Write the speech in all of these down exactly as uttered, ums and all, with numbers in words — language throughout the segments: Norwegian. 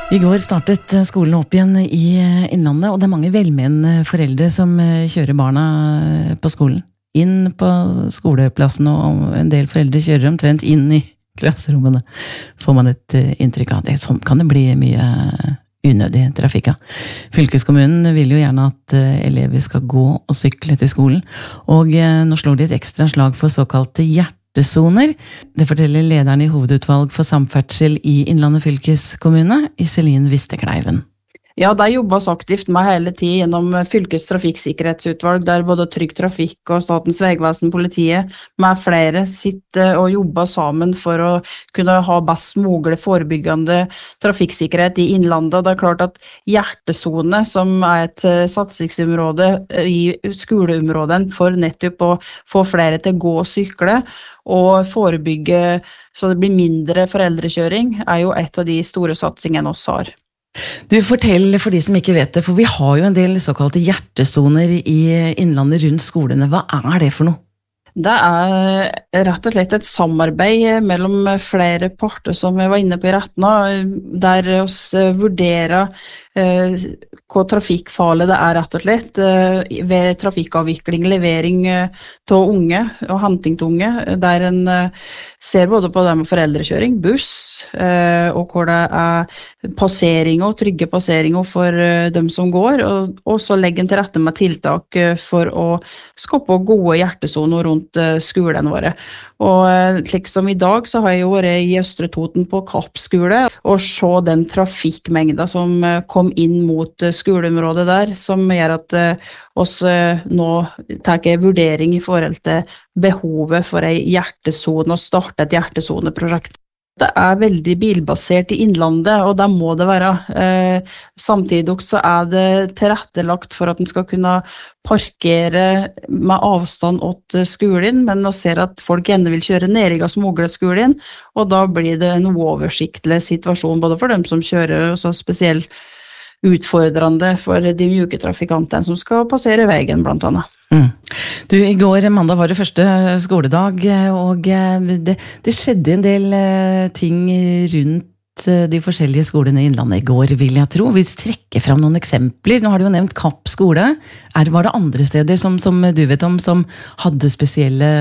I går startet skolen opp igjen i Innlandet, og det er mange velmenende foreldre som kjører barna på skolen. Inn på skoleplassen, og en del foreldre kjører omtrent inn i klasserommene, får man et inntrykk av det. Sånn kan det bli mye unødig trafikk av. Fylkeskommunen vil jo gjerne at elever skal gå og sykle til skolen, og nå slår de et ekstra slag for såkalte hjertesoner. Det forteller lederen i hovedutvalg for samferdsel i Innlandet fylkeskommune, Iselin Vistekleiven. Ja, det jobbes aktivt med hele tiden gjennom fylkes trafikksikkerhetsutvalg, der både Trygg Trafikk og Statens vegvesen, politiet, med flere sitter og jobber sammen for å kunne ha best mulig forebyggende trafikksikkerhet i Innlandet. Det er klart at hjertesone, som er et satsingsområde i skoleområden for nettopp å få flere til å gå og sykle, og forebygge så det blir mindre foreldrekjøring, er jo et av de store satsingene oss har. Du, fortell for de som ikke vet det, for vi har jo en del såkalte hjertesoner i Innlandet rundt skolene. Hva er det for noe? Det er rett og slett et samarbeid mellom flere parter som jeg var inne på i rettene, der vi vurderer eh, hva trafikkfarlig det er rett og slett eh, ved trafikkavvikling, levering til eh, unge og henting til unge, der en eh, ser både på det med foreldrekjøring, buss, eh, og hvor det er passeringer, trygge passeringer for eh, dem som går, og, og så legger en til rette med tiltak eh, for å skape gode hjertesoner rundt skolene våre. Og slik som i dag så har jeg jo vært i Østre Toten på Kapp skole og se den trafikkmengda som kom inn mot skoleområdet der, som gjør at oss nå tar en vurdering i forhold til behovet for en hjertesone og starte et hjertesoneprosjekt. Det er veldig bilbasert i Innlandet, og det må det være. Eh, samtidig så er det tilrettelagt for at en skal kunne parkere med avstand til skolen, men nå ser at folk gjerne vil kjøre ned i skolen, og da blir det en uoversiktlig situasjon, både for dem som kjører, og så spesielt utfordrende for de mjuke trafikantene som skal passere veien, blant annet. Mm. Du, i går mandag var det første skoledag, og det, det skjedde en del ting rundt de forskjellige skolene i Innlandet i går, vil jeg tro. Vi trekker fram noen eksempler. Nå har du jo nevnt Kapp skole. Er, var det andre steder som, som du vet om, som hadde spesielle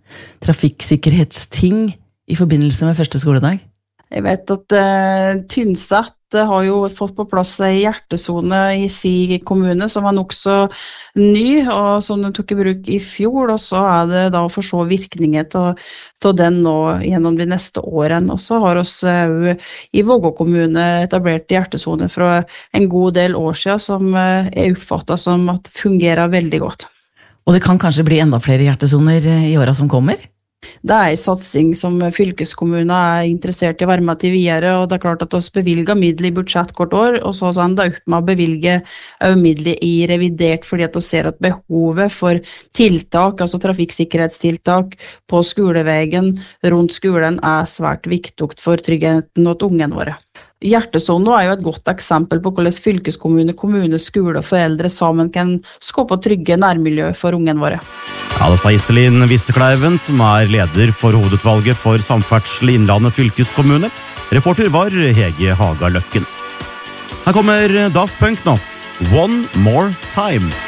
trafikksikkerhetsting i forbindelse med første skoledag? Jeg vet at uh, Tynset har jo fått på plass en hjertesone i si kommune som var nok så ny, og som de tok i bruk i fjor, og så er det da å få se virkningen til den nå gjennom de neste årene. Og så har oss uh, i Vågå kommune etablert hjertesone fra en god del år siden, som uh, er oppfattet som at fungerer veldig godt. Og det kan kanskje bli enda flere hjertesoner i årene som kommer? Det er en satsing som fylkeskommunen er interessert i å være med til videre, og det er klart at vi bevilger midler i budsjett hvert år, og så ender det opp med å bevilge midler i revidert, fordi at vi ser at behovet for tiltak, altså trafikksikkerhetstiltak på skoleveien rundt skolen er svært viktig for tryggheten og ungen våre. Hjertesonen er jo et godt eksempel på hvordan fylkeskommune, kommune, skole og foreldre sammen kan skape trygge nærmiljø for ungen våre. Ja, det sa Iselin Vistekleiven, som er leder for hovedutvalget for samferdsel i Innlandet fylkeskommune. Reporter var Hege Haga Løkken. Her kommer Daft Punk nå. One More Time.